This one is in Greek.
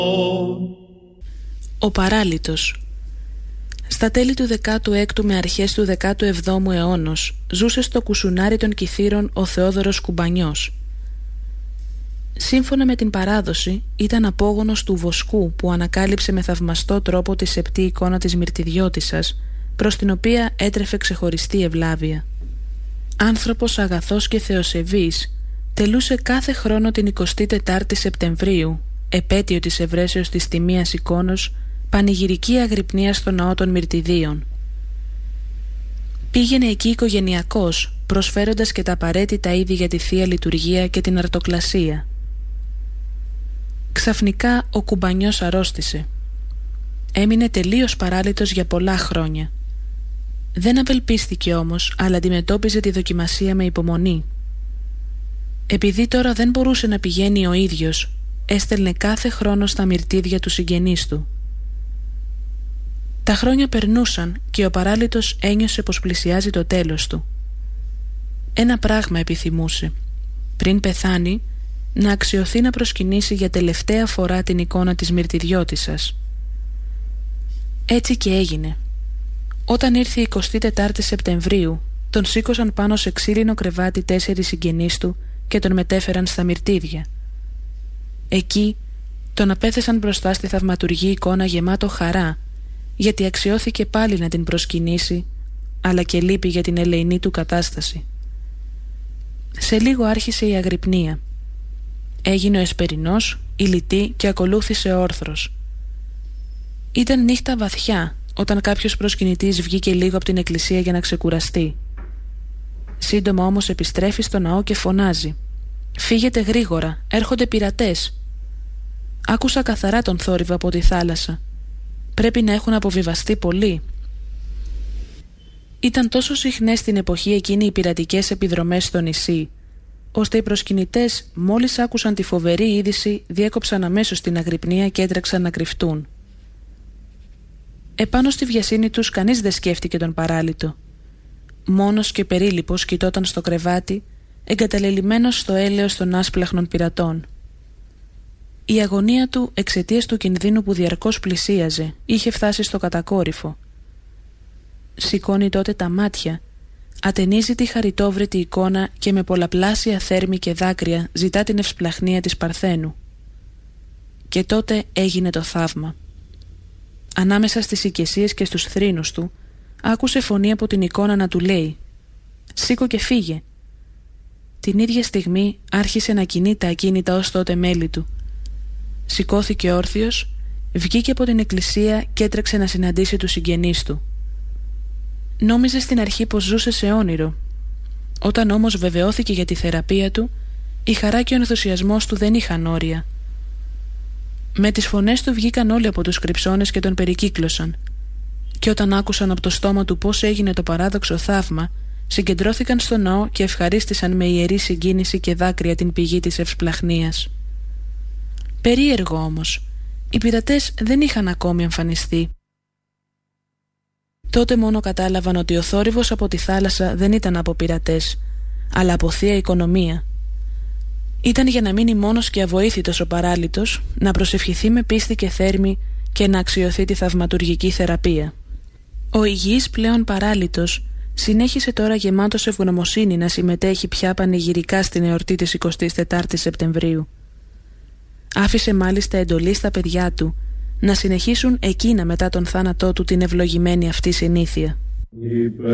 Ο παράλυτος. Στα τέλη του 16ου με αρχές του 17ου αιώνος ζούσε στο κουσουνάρι των Κιθήρων ο Θεόδωρος Κουμπανιός. Σύμφωνα με την παράδοση ήταν απόγονος του Βοσκού που ανακάλυψε με θαυμαστό τρόπο τη σεπτή εικόνα της Μυρτιδιώτισσας, προς την οποία έτρεφε ξεχωριστή ευλάβεια. Άνθρωπος αγαθός και θεοσεβής, τελούσε κάθε χρόνο την 24η Σεπτεμβρίου, επέτειο της ευρέσεως της τιμίας εικόνος, πανηγυρική αγρυπνία στο ναό των Μυρτιδίων. Πήγαινε εκεί οικογενειακός, προσφέροντας και τα απαραίτητα είδη για τη Θεία Λειτουργία και την αρτοκλασία. Ξαφνικά ο Κουμπανιός αρρώστησε. Έμεινε τελείως παράλυτος για πολλά χρόνια. Δεν απελπίστηκε όμως, αλλά αντιμετώπιζε τη δοκιμασία με υπομονή. Επειδή τώρα δεν μπορούσε να πηγαίνει ο ίδιος, έστελνε κάθε χρόνο στα μυρτίδια του συγγενείς του. Τα χρόνια περνούσαν και ο παράλυτος ένιωσε πως πλησιάζει το τέλος του. Ένα πράγμα επιθυμούσε. Πριν πεθάνει, να αξιωθεί να προσκυνήσει για τελευταία φορά την εικόνα της Μυρτιδιώτισσας. Έτσι και έγινε. Όταν ήρθε η 24η Σεπτεμβρίου, τον σήκωσαν πάνω σε ξύλινο κρεβάτι 4 συγγενείς του και τον μετέφεραν στα μυρτίδια. Εκεί τον απέθεσαν μπροστά στη θαυματουργή εικόνα γεμάτο χαρά, γιατί αξιώθηκε πάλι να την προσκυνήσει, αλλά και λύπη για την ελεηνή του κατάσταση. Σε λίγο άρχισε η αγρυπνία. Έγινε ο εσπερινός, η λυτή και ακολούθησε όρθρος. Ήταν νύχτα βαθιά όταν κάποιος προσκυνητής βγήκε λίγο από την εκκλησία για να ξεκουραστεί. Σύντομα όμως επιστρέφει στο ναό και φωνάζει: «Φύγετε γρήγορα, έρχονται πειρατές». Άκουσα καθαρά τον θόρυβο από τη θάλασσα. Πρέπει να έχουν αποβιβαστεί πολύ. Ήταν τόσο συχνές την εποχή εκείνη οι πειρατικές επιδρομές στο νησί, ώστε οι προσκυνητές μόλις άκουσαν τη φοβερή είδηση διέκοψαν αμέσως την αγρυπνία και έτρεξαν να κρυφτούν. Επάνω στη βιασύνη τους κανείς δεν σκέφτηκε τον παράλυτο. Μόνος και περίλυπος κοιτόταν στο κρεβάτι, εγκαταλελειμμένος στο έλεος των άσπλαχνων πειρατών. Η αγωνία του εξαιτίας του κινδύνου που διαρκώς πλησίαζε είχε φτάσει στο κατακόρυφο. Σηκώνει τότε τα μάτια, ατενίζει τη χαριτόβρητη εικόνα και με πολλαπλάσια θέρμη και δάκρυα ζητά την ευσπλαχνία της Παρθένου. Και τότε έγινε το θαύμα. Ανάμεσα στις οικεσίες και στους θρήνους του άκουσε φωνή από την εικόνα να του λέει: «Σήκω και φύγε». Την ίδια στιγμή άρχισε να κινεί τα ακίνητα ως τότε μέλη του. Σηκώθηκε όρθιος, βγήκε από την εκκλησία και έτρεξε να συναντήσει τους συγγενείς του. Νόμιζε στην αρχή πως ζούσε σε όνειρο. Όταν όμως βεβαιώθηκε για τη θεραπεία του, η χαρά και ο ενθουσιασμός του δεν είχαν όρια. Με τις φωνές του βγήκαν όλοι από τους κρυψώνες και τον περικύκλωσαν. Και όταν άκουσαν από το στόμα του πώς έγινε το παράδοξο θαύμα, συγκεντρώθηκαν στο ναό και ευχαρίστησαν με ιερή συγκίνηση και δάκρυα την πηγή της ευσπλαχνίας. Περίεργο όμως, οι πειρατές δεν είχαν ακόμη εμφανιστεί. Τότε μόνο κατάλαβαν ότι ο θόρυβος από τη θάλασσα δεν ήταν από πειρατές, αλλά από θεία οικονομία. Ήταν για να μείνει μόνος και αβοήθητος ο παράλυτος, να προσευχηθεί με πίστη και θέρμη και να αξιωθεί τη θαυματουργική θεραπεία. Ο υγιής πλέον παράλυτος συνέχισε τώρα γεμάτος ευγνωμοσύνη να συμμετέχει πια πανηγυρικά στην εορτή της 24ης Σεπτεμβρίου. Άφησε μάλιστα εντολή στα παιδιά του να συνεχίσουν εκείνα μετά τον θάνατό του την ευλογημένη αυτή συνήθεια.